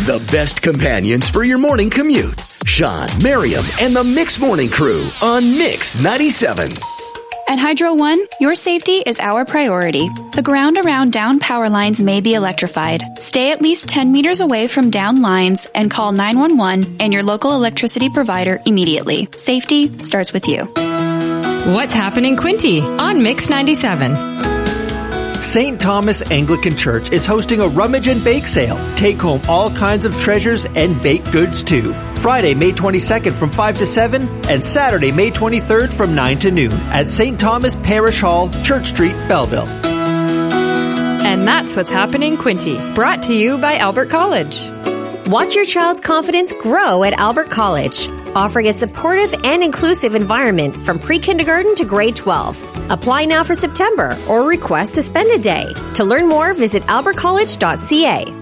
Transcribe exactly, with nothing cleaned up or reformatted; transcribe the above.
The best companions for your morning commute. Sean, Miriam, and the Mix Morning Crew on Mix ninety-seven. At Hydro One, your safety is our priority. The ground around down power lines may be electrified. Stay at least ten meters away from down lines and call nine one one and your local electricity provider immediately. Safety starts with you. What's happening, Quinty, on Mix ninety-seven? Saint Thomas Anglican Church is hosting a rummage and bake sale. Take home all kinds of treasures and baked goods too. Friday, May twenty-second from five to seven and Saturday, May twenty-third from nine to noon at Saint Thomas Parish Hall, Church Street, Belleville. And that's what's happening, Quinty. Brought to you by Albert College. Watch your child's confidence grow at Albert College, offering a supportive and inclusive environment from pre-kindergarten to grade twelve. Apply now for September or request to spend a day. To learn more, visit albert college dot c a.